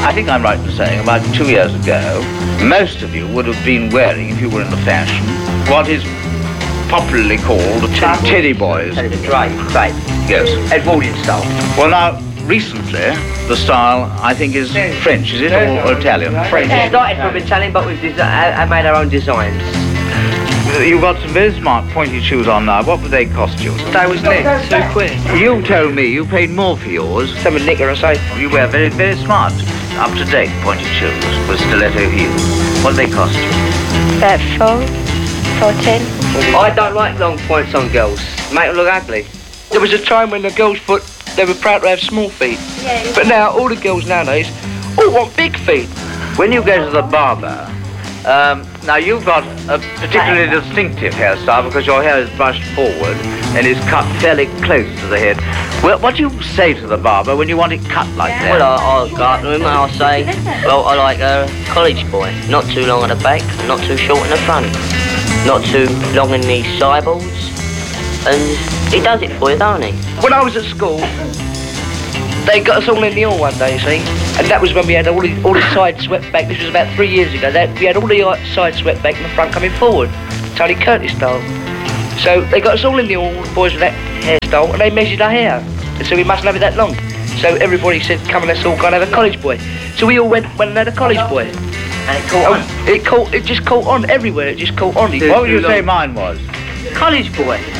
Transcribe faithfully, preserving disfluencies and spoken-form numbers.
I think I'm right in saying about two years ago, most of you would have been wearing, if you were in the fashion, what is popularly called t- teddy boys. Teddy right, right. Yes. Edwardian style. Well, now, recently, the style, I think, is French, is it, or, or Italian? French. It started from Italian, but we've desi- I, I made our own designs. You've got some very smart pointy shoes on now. What would they cost you? They was nicked, two quid. You told me you paid more for yours. Some nicker, I say. You wear very, very smart, up-to-date pointy shoes with stiletto heels. What do they cost you? About four, four ten. I don't like long points on girls. Make them look ugly. There was a time when the girls' foot, they were proud to have small feet. Yeah. But now, all the girls nowadays all want big feet. When you go to the barber, um, now you've got a particularly distinctive hairstyle because your hair is brushed forward and is cut fairly close to the head. Well, what do you say to the barber when you want it cut like that? Well, I, I'll go up to him and I'll say, well, I like a college boy. Not too long at the back, not too short in the front. Not too long in the sideballs. And he does it for you, don't he? When I was at school, they got us all in the hall one day, you see, and that was when we had all the, all the sides swept back. This was about three years ago. That, we had all the sides swept back and the front coming forward, Tony Curtis style. So they got us all in the hall, the boys with that hairstyle, and they measured our hair. And so we mustn't have it that long. So everybody said, come and let's all go and have a college boy. So we all went, went and had a college boy. And it caught on. It caught, it just caught on everywhere, it just caught on. What would you say mine was? College boy.